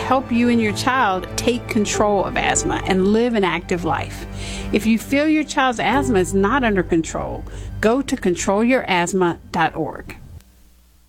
help you and your child take control of asthma and live an active life. If you feel your child's asthma is not under control, go to controlyourasthma.org.